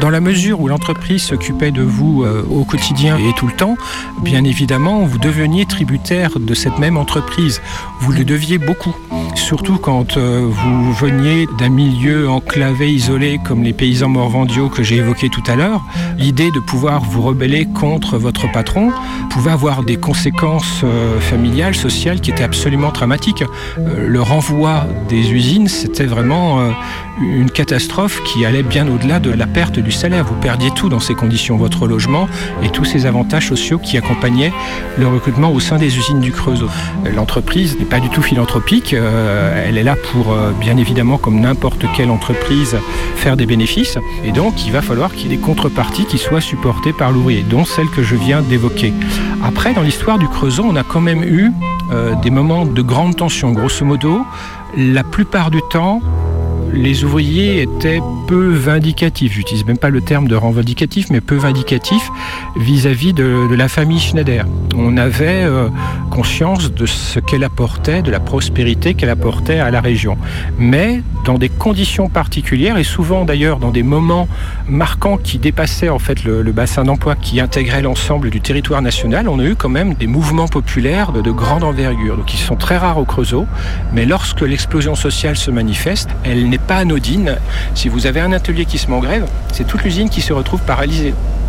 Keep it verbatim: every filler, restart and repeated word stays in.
Dans la mesure où l'entreprise s'occupait de vous euh, au quotidien et tout le temps, bien évidemment, vous deveniez tributaire de cette même entreprise. Vous le deviez beaucoup. Surtout quand euh, vous veniez d'un milieu enclavé, isolé, comme les paysans morvandiaux que j'ai évoqués tout à l'heure. L'idée de pouvoir vous rebeller contre votre patron pouvait avoir des conséquences euh, familiales, sociales qui étaient absolument dramatiques. Euh, le renvoi des usines, c'était vraiment euh, une catastrophe qui allait bien au-delà de la perte du salaire. Vous perdiez tout dans ces conditions, votre logement et tous ces avantages sociaux qui accompagnaient le recrutement au sein des usines du Creusot. L'entreprise n'est pas du tout philanthropique, euh, elle est là pour, euh, bien évidemment, comme n'importe quelle entreprise, faire des bénéfices. Et donc, il va falloir qu'il y ait des contreparties qui soient supportées par l'ouvrier, dont celle que je viens d'évoquer. Après, dans l'histoire du Creusot, on a quand même eu euh, des moments de grande tension. Grosso modo, la plupart du temps, les ouvriers étaient peu vindicatifs, j'utilise même pas le terme de revendicatif, mais peu vindicatifs vis-à-vis de, de la famille Schneider. On avait euh, conscience de ce qu'elle apportait, de la prospérité qu'elle apportait à la région. Mais dans des conditions particulières, et souvent d'ailleurs dans des moments marquants qui dépassaient en fait le, le bassin d'emploi, qui intégrait l'ensemble du territoire national, on a eu quand même des mouvements populaires de, de grande envergure, donc ils sont très rares au Creusot, mais lorsque l'explosion sociale se manifeste, elle n'est pas anodine. Si vous avez un atelier qui se met en grève, c'est toute l'usine qui se retrouve paralysée.